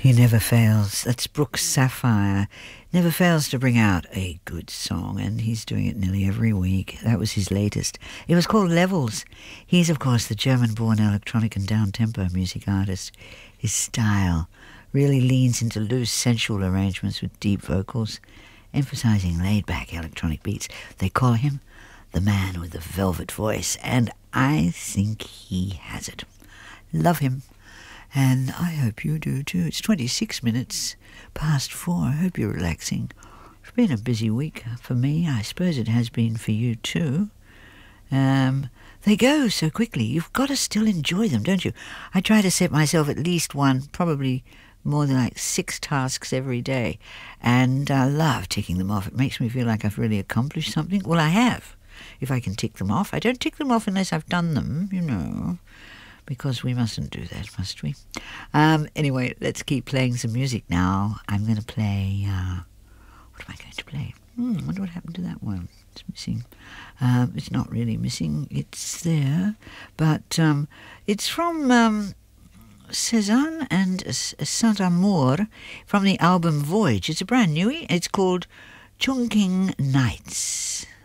He never fails. That's Brooke Sapphire. Never fails to bring out a good song, and he's doing it nearly every week. That was his latest. It was called Levels. He's, of course, the German-born electronic and down-tempo music artist. His style really leans into loose, sensual arrangements with deep vocals, emphasizing laid-back electronic beats. They call him the man with the velvet voice, and I think he has it. Love him. And I hope you do too. It's 26 minutes past 4. I hope you're relaxing. It's been a busy week for me. I suppose it has been for you too. They go so quickly. You've got to still enjoy them, don't you? I try to set myself at least one, probably more than like 6 tasks every day. And I love ticking them off. It makes me feel like I've really accomplished something. Well, I have, if I can tick them off. I don't tick them off unless I've done them, you know. Because we mustn't do that, must we? Anyway, let's keep playing some music now. I'm going to play... what am I going to play? I wonder what happened to that one. It's missing. It's not really missing. It's there. But it's from Cezanne and Saint-Amour from the album Voyage. It's a brand newie. It's called Chungking Nights.